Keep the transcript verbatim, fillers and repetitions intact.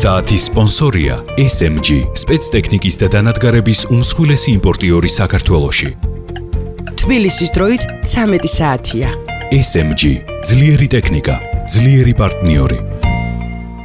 საათის სპონსორია ეს ემ ჯი, სპეცტექნიკის და დანადგარების უმსხვილესი იმპორტიორი საქართველოში. თბილისის დროით ცამეტი საათია. ეს ემ ჯი, ძლიერი ტექნიკა, ძლიერი პარტნიორი.